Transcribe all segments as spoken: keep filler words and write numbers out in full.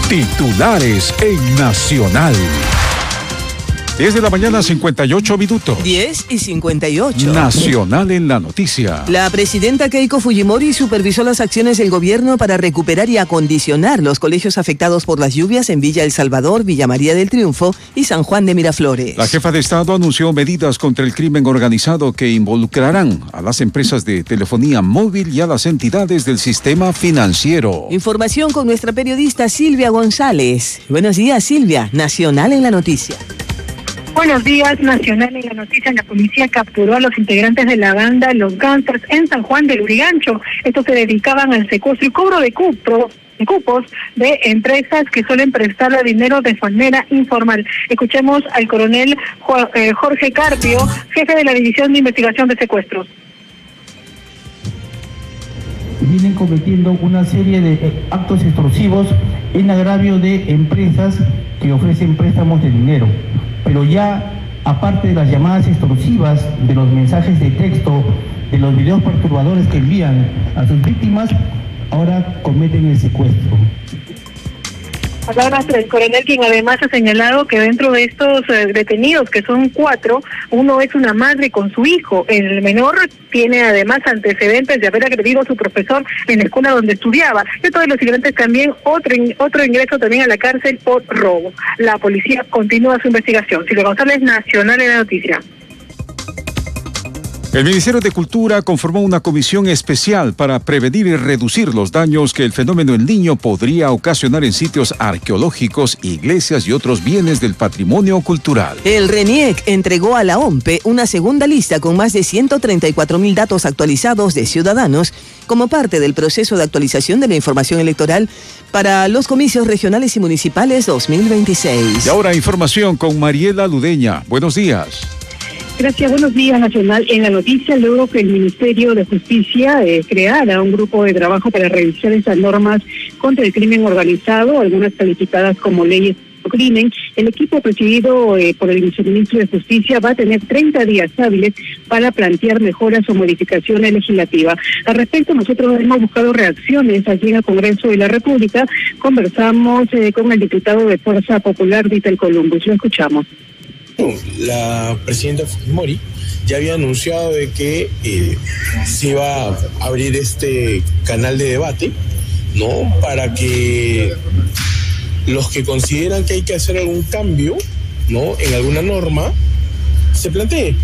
Titulares en Nacional. diez de la mañana, cincuenta y ocho minutos. diez y cincuenta y ocho. Nacional en la noticia. La presidenta Keiko Fujimori supervisó las acciones del gobierno para recuperar y acondicionar los colegios afectados por las lluvias en Villa El Salvador, Villa María del Triunfo y San Juan de Miraflores. La jefa de Estado anunció medidas contra el crimen organizado que involucrarán a las empresas de telefonía móvil y a las entidades del sistema financiero. Información con nuestra periodista Silvia González. Buenos días, Silvia. Nacional en la noticia. Buenos días, Nacional en la noticia. La policía capturó a los integrantes de la banda Los Gangsters en San Juan del Urigancho. Estos se dedicaban al secuestro y cobro de cupos, de cupos de empresas que suelen prestarle dinero de manera informal. Escuchemos al coronel Jorge Carpio, jefe de la División de Investigación de Secuestros. Vienen cometiendo una serie de actos extorsivos en agravio de empresas que ofrecen préstamos de dinero. Pero ya, aparte de las llamadas extorsivas, de los mensajes de texto, de los videos perturbadores que envían a sus víctimas, ahora cometen el secuestro. Palabras del coronel, quien además ha señalado que dentro de estos eh, detenidos, que son cuatro, uno es una madre con su hijo. El menor tiene además antecedentes de haber agredido a su profesor en la escuela donde estudiaba. Y todos los integrantes también, otro, otro ingreso también a la cárcel por robo. La policía continúa su investigación. Silvia González, Nacional en la noticia. El Ministerio de Cultura conformó una comisión especial para prevenir y reducir los daños que el fenómeno El Niño podría ocasionar en sitios arqueológicos, iglesias y otros bienes del patrimonio cultural. El RENIEC entregó a la O M P E una segunda lista con más de ciento treinta y cuatro mil datos actualizados de ciudadanos como parte del proceso de actualización de la información electoral para los comicios regionales y municipales dos mil veintiséis. Y ahora información con Mariela Ludeña. Buenos días. Gracias, buenos días, Nacional en la noticia. Luego que el Ministerio de Justicia eh, creara un grupo de trabajo para revisar esas normas contra el crimen organizado, algunas calificadas como leyes de crimen, el equipo presidido eh, por el viceministro de Justicia va a tener treinta días hábiles para plantear mejoras o modificaciones legislativas. Al respecto, nosotros hemos buscado reacciones allí en el Congreso de la República. Conversamos eh, con el diputado de Fuerza Popular, Dítel Columbus. Lo escuchamos. La presidenta Fujimori ya había anunciado de que eh, se iba a abrir este canal de debate, ¿no? Para que los que consideran que hay que hacer algún cambio, ¿no?, en alguna norma, se plantee.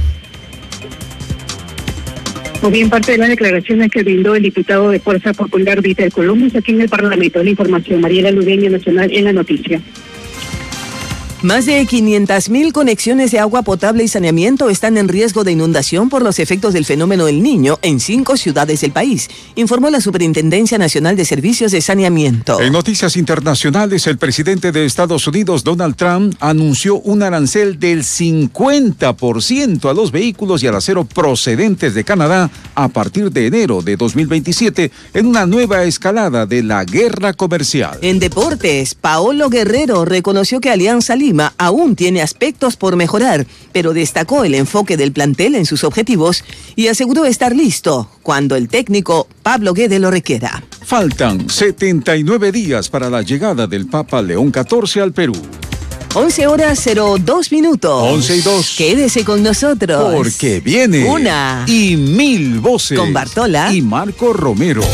O bien parte de las declaraciones que brindó el diputado de Fuerza Popular, Dítel Columbus, aquí en el Parlamento. La información, Mariela Ludeña, Nacional en la noticia. Más de quinientas mil conexiones de agua potable y saneamiento están en riesgo de inundación por los efectos del fenómeno El Niño en cinco ciudades del país, informó la Superintendencia Nacional de Servicios de Saneamiento. En noticias internacionales, el presidente de Estados Unidos, Donald Trump, anunció un arancel del cincuenta por ciento a los vehículos y al acero procedentes de Canadá a partir de enero de dos mil veintisiete, en una nueva escalada de la guerra comercial. En deportes, Paolo Guerrero reconoció que Alianza Lima aún tiene aspectos por mejorar, pero destacó el enfoque del plantel en sus objetivos y aseguró estar listo cuando el técnico Pablo Guede lo requiera. Faltan setenta y nueve días para la llegada del Papa León catorce al Perú. once horas cero dos minutos. once y dos. Quédese con nosotros. Porque viene una y mil voces con Bartola y Marco Romero.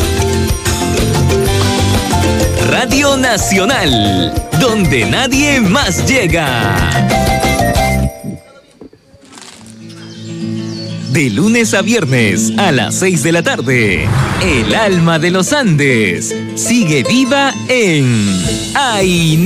Radio Nacional, donde nadie más llega. De lunes a viernes a las seis de la tarde, El Alma de los Andes sigue viva en Ay